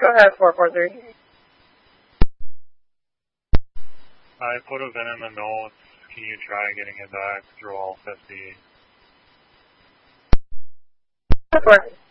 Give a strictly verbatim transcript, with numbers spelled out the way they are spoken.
Go ahead, four four three. I put a VIN in the notes. Can you try getting it back through all fifty? Good work.